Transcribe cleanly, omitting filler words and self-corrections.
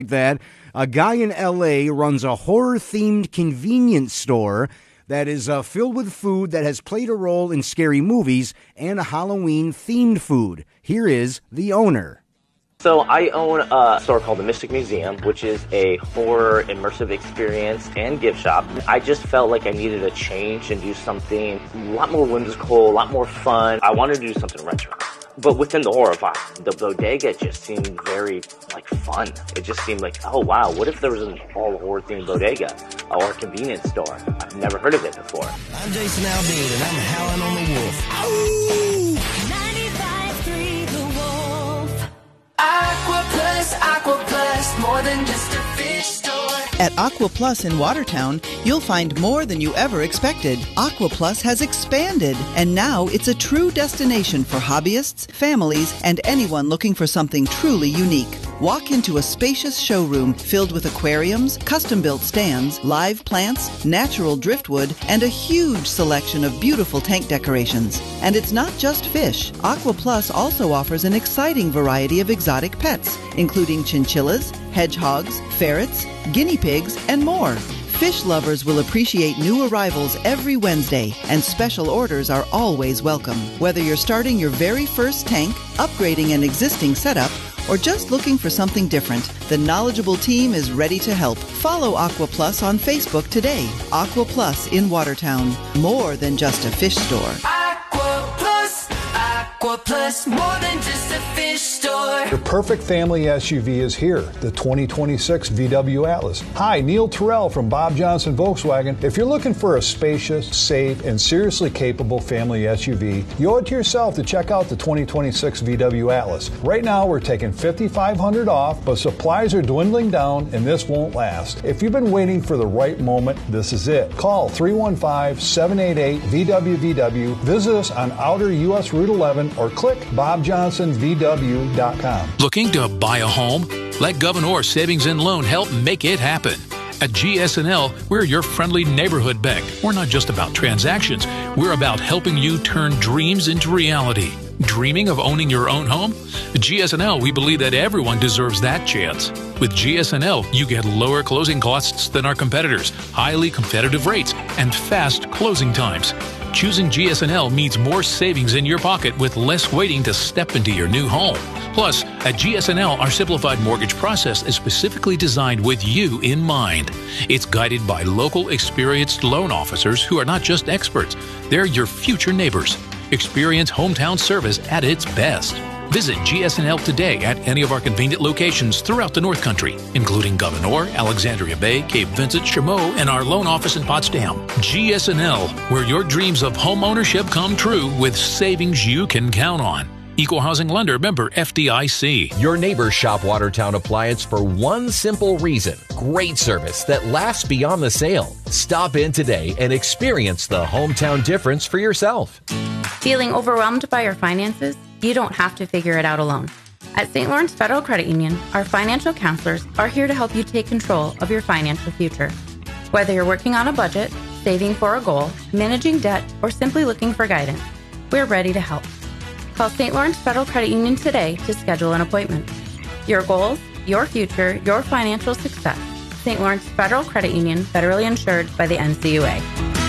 that. A guy in L.A. runs a horror-themed convenience store that is filled with food that has played a role in scary movies and a Halloween-themed food. Here is the owner. So I own a store called the Mystic Museum, which is a horror immersive experience and gift shop. I just felt like I needed a change and do something a lot more whimsical, a lot more fun. I wanted to do something retro, but within the horror vibe. The bodega just seemed very fun. It just seemed like, oh wow, what if there was an all horror themed bodega or a convenience store? I've never heard of it before. I'm Jason Aldean and I'm howling on the wolf. Ow! 95.3 The Wolf. Aqua Plus, more than just a fish store. At Aqua Plus in Watertown, you'll find more than you ever expected. Aqua Plus has expanded, and now it's a true destination for hobbyists, families, and anyone looking for something truly unique. Walk into a spacious showroom filled with aquariums, custom-built stands, live plants, natural driftwood, and a huge selection of beautiful tank decorations. And it's not just fish. Aqua Plus also offers an exciting variety of exotic pets, including chinchillas, hedgehogs, ferrets, guinea pigs, and more. Fish lovers will appreciate new arrivals every Wednesday, and special orders are always welcome. Whether you're starting your very first tank, upgrading an existing setup, or just looking for something different, the knowledgeable team is ready to help. Follow Aqua Plus on Facebook today. Aqua Plus in Watertown. More than just a fish store. Aqua Plus, more than just a fish store. The perfect family SUV is here, the 2026 VW Atlas. Hi, Neil Terrell from Bob Johnson Volkswagen. If you're looking for a spacious, safe, and seriously capable family SUV, you owe it to yourself to check out the 2026 VW Atlas. Right now, we're taking $5,500 off, but supplies are dwindling down, and this won't last. If you've been waiting for the right moment, this is it. Call 315-788-VWVW. Visit us on Outer U.S. Route 11 or click BobJohnsonVW.com. Looking to buy a home? Let Governor Savings and Loan help make it happen. At GS&L, we're your friendly neighborhood bank. We're not just about transactions. We're about helping you turn dreams into reality. Dreaming of owning your own home? At GS&L, we believe that everyone deserves that chance. With GS&L, you get lower closing costs than our competitors, highly competitive rates, and fast closing times. Choosing GS&L means more savings in your pocket with less waiting to step into your new home. Plus, at GS&L, our simplified mortgage process is specifically designed with you in mind. It's guided by local experienced loan officers who are not just experts, they're your future neighbors. Experience hometown service at its best. Visit GS&L today at any of our convenient locations throughout the North Country, including Governor, Alexandria Bay, Cape Vincent, Chameau, and our loan office in Potsdam. GS&L, where your dreams of home ownership come true with savings you can count on. Equal Housing Lender, member FDIC. Your neighbors shop Watertown Appliance for one simple reason: great service that lasts beyond the sale. Stop in today and experience the hometown difference for yourself. Feeling overwhelmed by your finances? You don't have to figure it out alone. At St. Lawrence Federal Credit Union, our financial counselors are here to help you take control of your financial future. Whether you're working on a budget, saving for a goal, managing debt, or simply looking for guidance, we're ready to help. Call St. Lawrence Federal Credit Union today to schedule an appointment. Your goals, your future, your financial success. St. Lawrence Federal Credit Union, federally insured by the NCUA.